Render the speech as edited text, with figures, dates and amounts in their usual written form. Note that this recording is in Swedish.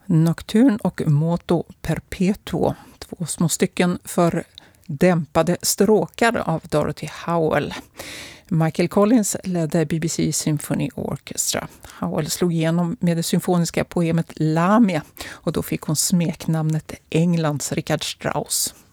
Nocturne och Moto Perpetuo, 2 små stycken för dämpade stråkar av Dorothy Howell. Michael Collins ledde BBC Symphony Orchestra. Howell slog igenom med det symfoniska poemet Lamia och då fick hon smeknamnet Englands Richard Strauss.